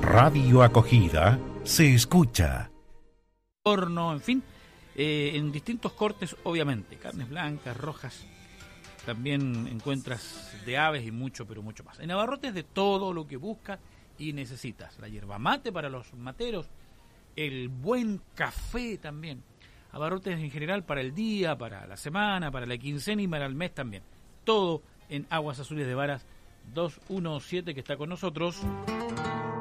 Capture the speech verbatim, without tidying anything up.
Radio Acogida se escucha. Horno, en fin, eh, en distintos cortes, obviamente, carnes blancas, rojas, también encuentras de aves y mucho, pero mucho más. En Abarrotes de todo lo que buscas y necesitas. La yerba mate para los materos, el buen café también. Abarrotes en general para el día, para la semana, para la quincena y para el mes también. Todo en Aguas Azules de Varas doscientos diecisiete que está con nosotros.